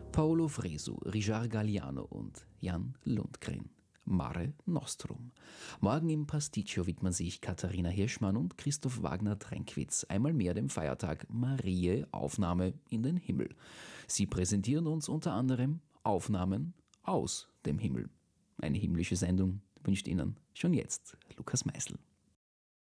Paolo Fresu, Richard Galliano und Jan Lundgren. Mare Nostrum. Morgen im Pasticcio widmen sich Katharina Hirschmann und Christoph Wagner-Tränkwitz einmal mehr dem Feiertag Mariä Aufnahme in den Himmel. Sie präsentieren uns unter anderem Aufnahmen aus dem Himmel. Eine himmlische Sendung wünscht Ihnen schon jetzt Lukas Meißel.